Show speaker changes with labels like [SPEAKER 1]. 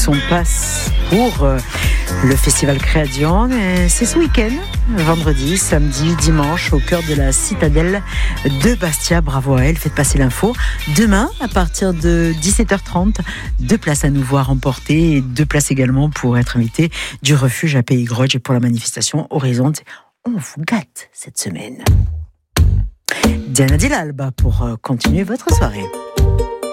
[SPEAKER 1] son passe pour le Festival Créadion. C'est ce week-end, vendredi, samedi, dimanche, au cœur de la citadelle de Bastia. Bravo à elle, faites passer l'info. Demain, à partir de 17h30, 2 places à nous voir remporter et 2 places également pour être invité du refuge à Pays Grotte et pour la manifestation Horizon. On vous gâte cette semaine. Diana Dilalba pour continuer votre soirée.